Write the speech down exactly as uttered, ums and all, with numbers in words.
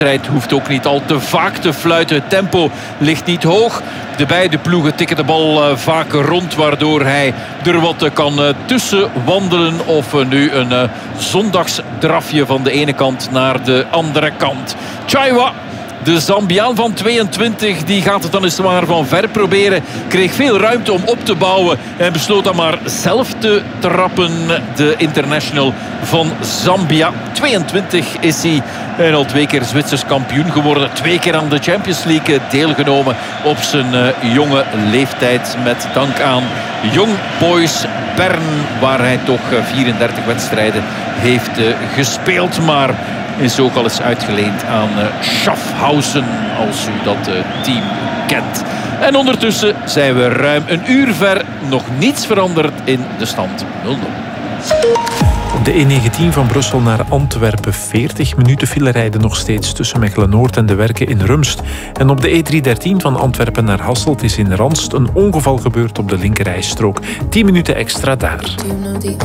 De strijd hoeft ook niet al te vaak te fluiten. Het tempo ligt niet hoog. De beide ploegen tikken de bal uh, vaak rond, waardoor hij er wat uh, kan uh, tussen wandelen. Of uh, nu een uh, zondagsdrafje van de ene kant naar de andere kant. Chaiwa, de Zambiaan van tweeëntwintig, die gaat het dan eens maar van ver proberen. Kreeg veel ruimte om op te bouwen en besloot dan maar zelf te trappen. De international van Zambia. tweeëntwintig is hij en al twee keer Zwitsers kampioen geworden. Twee keer aan de Champions League deelgenomen op zijn uh, jonge leeftijd. Met dank aan Young Boys Bern, waar hij toch uh, vierendertig wedstrijden heeft uh, gespeeld. Maar is ook al eens uitgeleend aan uh, Schaffhausen, als u dat uh, team kent. En ondertussen zijn we ruim een uur ver. Nog niets veranderd in de stand nul nul. Op de E negentien van Brussel naar Antwerpen. veertig minuten file rijden nog steeds tussen Mechelen-Noord en de Werken in Rumst. En op de E driehonderddertien van Antwerpen naar Hasselt is in Ranst een ongeval gebeurd op de linkerrijstrook. tien minuten extra daar.